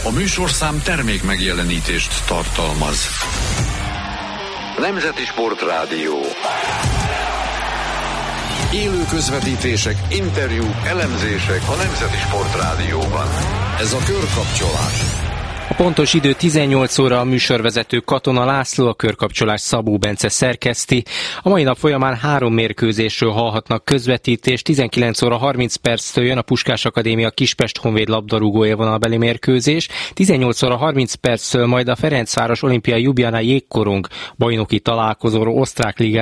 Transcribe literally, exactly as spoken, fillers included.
A műsorszám termék megjelenítést tartalmaz. Nemzeti Sportrádió. Élő közvetítések, interjúk, elemzések a Nemzeti Sportrádióban. Ez a Körkapcsolás. A pontos idő tizennyolc óra, a műsorvezető Katona László, a Körkapcsolás Szabó Bence szerkeszti. A mai nap folyamán három mérkőzésről hallhatnak közvetítést. tizenkilenc óra harminc perctől jön a Puskás Akadémia Kispest Honvéd labdarúgó élvonalbeli mérkőzés. tizennyolc óra harminc perctől majd a Ferencváros Olimpia Ljubljana jégkorong bajnoki találkozóról, osztrák ligá